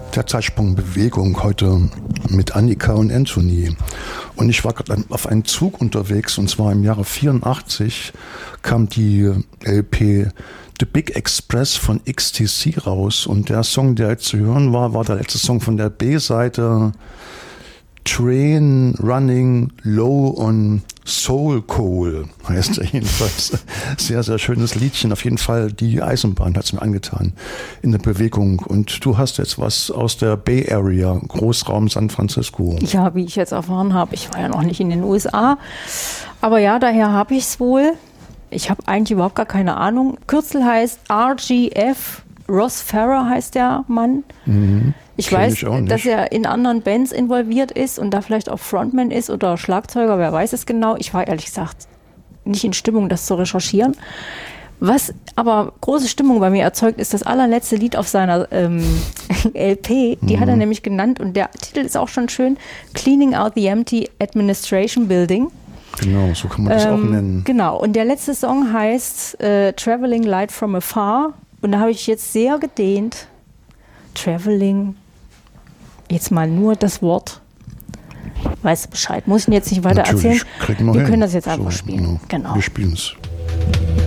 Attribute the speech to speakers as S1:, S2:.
S1: Der Zeitsprung Bewegung heute mit Annika und Anthony. Und ich war gerade auf einen Zug unterwegs, und zwar im Jahre 84 kam die LP The Big Express von XTC raus, und der Song, der jetzt zu hören war, war der letzte Song von der B-Seite Train Running Low on Soul Coal, heißt er jedenfalls. Sehr, sehr schönes Liedchen. Auf jeden Fall, die Eisenbahn hat es mir angetan in der Bewegung. Und du hast jetzt was aus der Bay Area, Großraum San Francisco.
S2: Ja, wie ich jetzt erfahren habe, ich war ja noch nicht in den USA. Aber ja, daher habe ich es wohl. Ich habe eigentlich überhaupt gar keine Ahnung. Kürzel heißt RGF. Ross Farrer heißt der Mann.
S1: Mhm.
S2: Ich weiß, dass er in anderen Bands involviert ist und da vielleicht auch Frontman ist oder Schlagzeuger, wer weiß es genau. Ich war ehrlich gesagt nicht in Stimmung, das zu recherchieren. Was aber große Stimmung bei mir erzeugt, ist das allerletzte Lied auf seiner LP. Die hat er nämlich genannt, und der Titel ist auch schon schön: Cleaning Out the Empty Administration Building.
S1: Genau, so kann man das auch nennen.
S2: Genau, und der letzte Song heißt Traveling Light from Afar. Und da habe ich jetzt sehr gedehnt. Traveling, jetzt mal nur das Wort. Weißt du Bescheid? Muss ich jetzt nicht weiter erzählen. Wir können das jetzt einfach spielen.
S1: Genau. Wir spielen es.